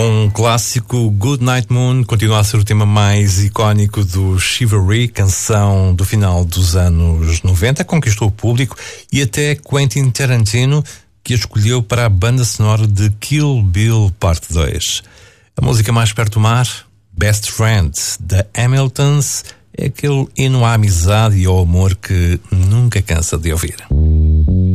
Um clássico, Good Night Moon, continua a ser o tema mais icónico do Chivalry, canção do final dos anos 90, conquistou o público e até Quentin Tarantino, que a escolheu para a banda sonora de Kill Bill Parte 2. A música mais perto do mar, Best Friend, da Hamiltons, é aquele hino à amizade e ao amor que nunca cansa de ouvir.